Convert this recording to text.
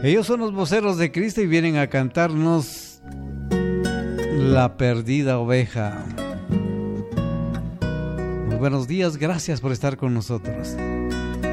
Ellos son los voceros de Cristo y vienen a cantarnos La Perdida Oveja. Muy buenos días, gracias por estar con nosotros.